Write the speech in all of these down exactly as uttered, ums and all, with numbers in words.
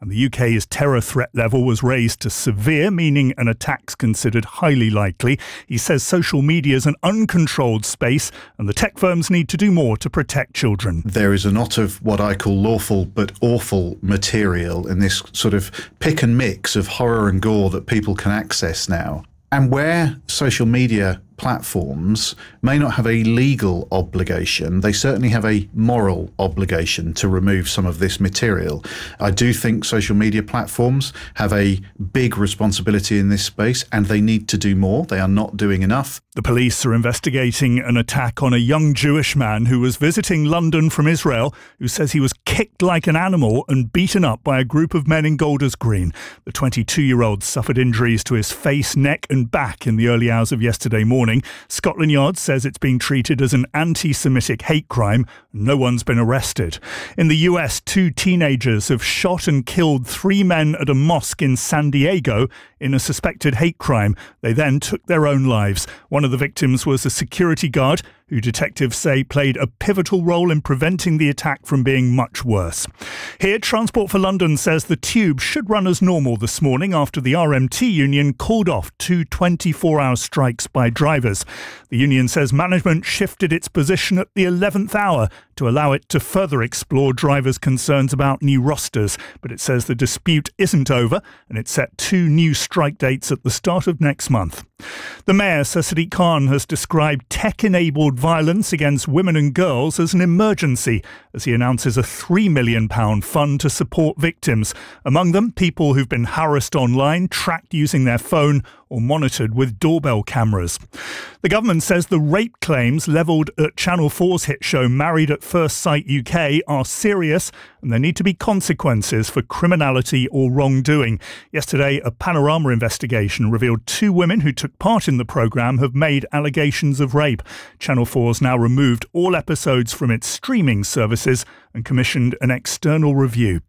And the U K's terror threat level was raised to severe, meaning an attack's considered highly likely. He says social media is an uncontrolled space and the tech firms need to do more to protect children. There is a lot of what I call lawful but awful material in this sort of pick and mix of horror and gore that people can access now. And where social media platforms may not have a legal obligation, they certainly have a moral obligation to remove some of this material. I do think social media platforms have a big responsibility in this space and they need to do more. They are not doing enough. The police are investigating an attack on a young Jewish man who was visiting London from Israel, who says he was kicked like an animal and beaten up by a group of men in Golders Green. The twenty-two-year-old suffered injuries to his face, neck and back in the early hours of yesterday morning. Scotland Yard says it's being treated as an anti-Semitic hate crime. No one's been arrested. In the U S, two teenagers have shot and killed three men at a mosque in San Diego in a suspected hate crime. They then took their own lives. One of the victims was a security guard who detectives say played a pivotal role in preventing the attack from being much worse. Here, Transport for London says the tube should run as normal this morning after the R M T union called off two twenty-four hour strikes by drivers. The union says management shifted its position at the eleventh hour to allow it to further explore drivers' concerns about new rosters, but it says the dispute isn't over and it set two new strike dates at the start of next month. The Mayor, Sir Sadiq Khan, has described tech-enabled violence against women and girls as an emergency as he announces a three million pounds fund to support victims. Among them, people who've been harassed online, tracked using their phone or monitored with doorbell cameras. The government says the rape claims levelled at Channel four's hit show Married at First Sight U K are serious and there need to be consequences for criminality or wrongdoing. Yesterday, a Panorama investigation revealed two women who took part in the programme have made allegations of rape. Channel four's now removed all episodes from its streaming services and commissioned an external review.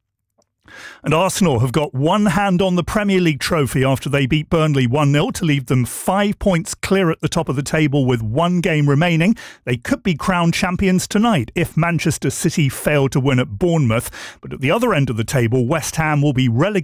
And Arsenal have got one hand on the Premier League trophy after they beat Burnley one nil to leave them five points clear at the top of the table with one game remaining. They could be crowned champions tonight if Manchester City fail to win at Bournemouth. But at the other end of the table, West Ham will be relegated